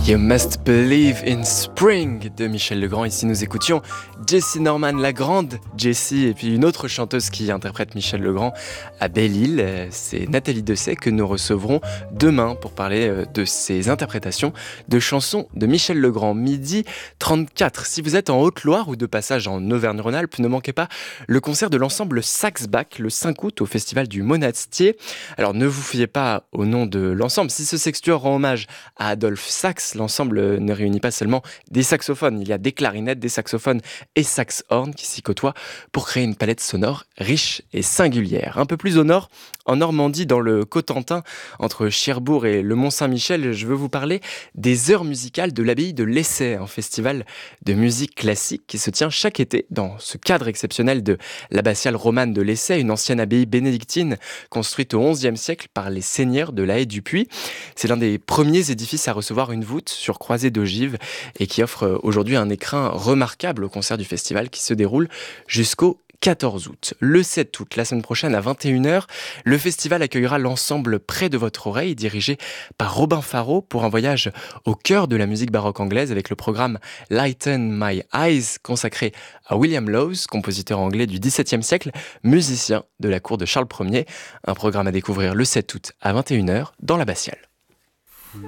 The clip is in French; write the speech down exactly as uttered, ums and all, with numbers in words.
You Must Believe in Spring de Michel Legrand. Ici nous écoutions Jessie Norman, la grande Jessie, et puis une autre chanteuse qui interprète Michel Legrand à Belle-Île. C'est Nathalie Dessay que nous recevrons demain pour parler de ses interprétations de chansons de Michel Legrand. Midi trente-quatre. Si vous êtes en Haute-Loire ou de passage en Auvergne-Rhône-Alpes, ne manquez pas le concert de l'ensemble Saxback le cinq août au festival du Monastier. Alors ne vous fiez pas au nom de l'ensemble. Si ce sextuor rend hommage à Adolphe Sax, l'ensemble ne réunit pas seulement des saxophones. Il y a des clarinettes, des saxophones et sax-horn qui s'y côtoient pour créer une palette sonore riche et singulière. Un peu plus au nord, en Normandie, dans le Cotentin, entre Cherbourg et le Mont-Saint-Michel, je veux vous parler des heures musicales de l'abbaye de Lessay, un festival de musique classique qui se tient chaque été dans ce cadre exceptionnel de l'abbatiale romane de Lessay, une ancienne abbaye bénédictine construite au onzième siècle par les seigneurs de la Haye-du-Puy. C'est l'un des premiers édifices à recevoir une voûte sur croisée d'ogives et qui offre aujourd'hui un écrin remarquable au concert du festival qui se déroule jusqu'au quatorze août. Le sept août, la semaine prochaine à vingt et une heures, le festival accueillera l'ensemble Près de votre oreille, dirigé par Robin Faro pour un voyage au cœur de la musique baroque anglaise avec le programme Lighten My Eyes, consacré à William Lowes, compositeur anglais du dix-septième siècle, musicien de la cour de Charles Ier. Un programme à découvrir le sept août à vingt et une heures dans l'Abbatiale.